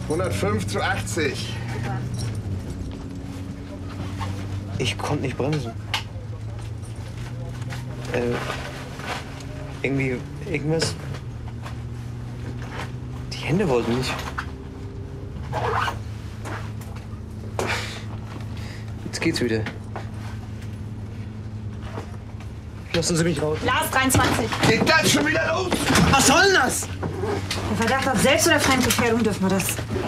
105:80. Ich konnte nicht bremsen. Irgendwas. Die Hände wollten nicht. Jetzt geht's wieder. Lassen Sie mich raus. Lars, 23. Geht das schon wieder los? Was soll denn das? Der Verdacht auf Selbst- oder Fremdgefährdung dürfen wir das.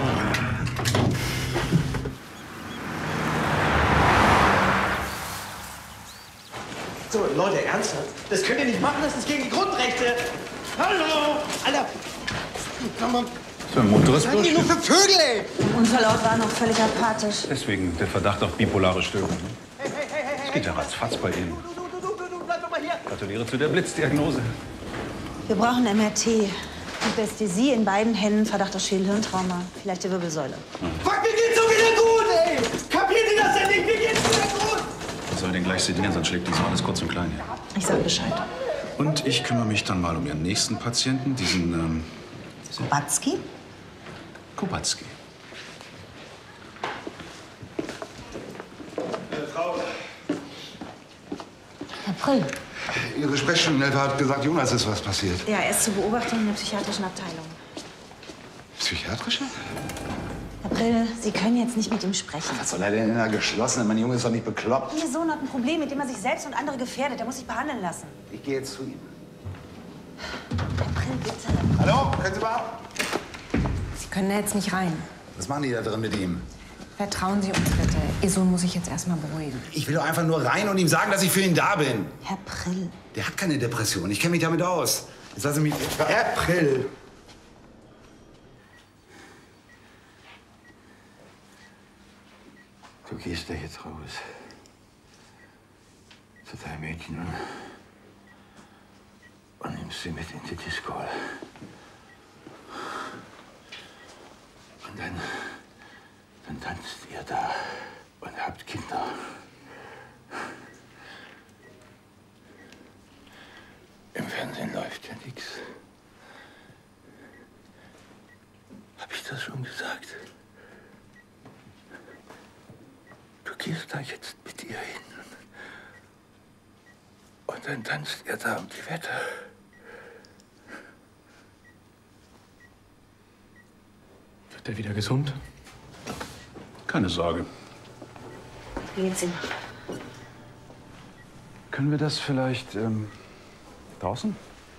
So, Leute, ernsthaft? Das könnt ihr nicht machen, das ist gegen die Grundrechte. Hallo! Alter! Komm mal. So ein munteres Was seid ihr nur für Vögel, ey? Der Unfallort war noch völlig apathisch. Deswegen der Verdacht auf bipolare Störung. Es geht ja ratzfatz bei Ihnen. Bleib doch mal hier. Gratuliere zu der Blitzdiagnose. Wir brauchen MRT. Anästhesie in beiden Händen, Verdacht auf Schädel-Hirntrauma. Vielleicht die Wirbelsäule. Fuck, mir geht's doch wieder gut, ey! Kapiert ihr das denn nicht? Mir geht's wieder gut! Ich soll den gleich sedieren, sonst schlägt dies alles kurz und klein hier. Ich sag Bescheid. Und ich kümmere mich dann mal um Ihren nächsten Patienten, diesen, Kubacki? Kubacki. Frau, Herr Prill. Ihre Sprechstundenhelfer hat gesagt, Jonas ist was passiert. Ja, er ist zur Beobachtung in der psychiatrischen Abteilung. Psychiatrische? Herr Prill, Sie können jetzt nicht mit ihm sprechen. Was soll er denn in einer geschlossenen? Mein Junge ist doch nicht bekloppt. Ihr Sohn hat ein Problem, mit dem er sich selbst und andere gefährdet. Er muss sich behandeln lassen. Ich gehe jetzt zu ihm. Herr Prill, bitte. Hallo? Können Sie mal? Sie können da jetzt nicht rein. Was machen die da drin mit ihm? Vertrauen Sie uns bitte. Ihr Sohn muss sich jetzt erstmal beruhigen. Ich will doch einfach nur rein und ihm sagen, dass ich für ihn da bin. Herr Prill. Der hat keine Depression. Ich kenne mich damit aus. Jetzt lassen Sie mich... Herr Prill! Du gehst da jetzt raus. Zu deinem Mädchen und nimmst sie mit in die Disco. Und dann tanzt ihr da und habt Kinder. Im Fernsehen läuft ja nichts. Hab ich das schon gesagt? Du gehst da jetzt mit ihr hin. Und dann tanzt ihr da um die Wette. Wird er wieder gesund? Keine Sorge. Wie geht's Ihnen? Können wir das vielleicht draußen?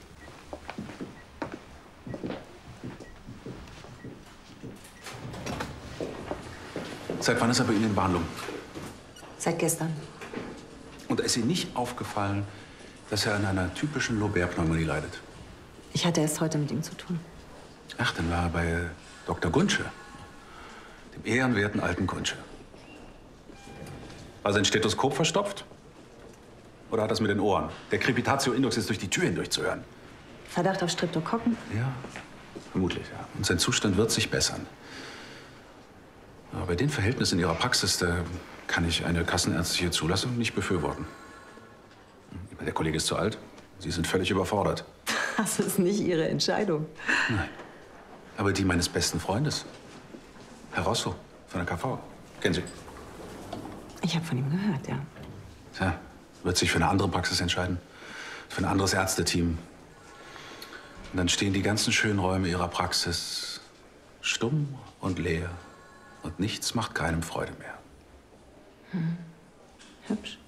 Seit wann ist er bei Ihnen in Behandlung? Seit gestern. Und ist Ihnen nicht aufgefallen, dass er an einer typischen Lobär-Pneumonie leidet? Ich hatte erst heute mit ihm zu tun. Ach, dann war er bei Dr. Gunsche, dem ehrenwerten alten Gunsche. War sein Stethoskop verstopft? Oder hat er es mit den Ohren? Der Crepitatio-Index ist durch die Tür hindurch zu hören. Verdacht auf Streptokokken? Ja, vermutlich, ja. Und sein Zustand wird sich bessern. Aber bei den Verhältnissen in Ihrer Praxis, da kann ich eine kassenärztliche Zulassung nicht befürworten. Der Kollege ist zu alt. Sie sind völlig überfordert. Das ist nicht Ihre Entscheidung. Nein. Aber die meines besten Freundes. Herr Rosso von der KV. Kennen Sie? Ich habe von ihm gehört, ja. Tja, wird sich für eine andere Praxis entscheiden. Für ein anderes Ärzteteam. Und dann stehen die ganzen schönen Räume Ihrer Praxis stumm und leer. Und nichts macht keinem Freude mehr. Hübsch.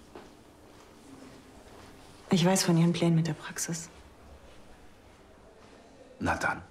Ich weiß von Ihren Plänen mit der Praxis. Na dann.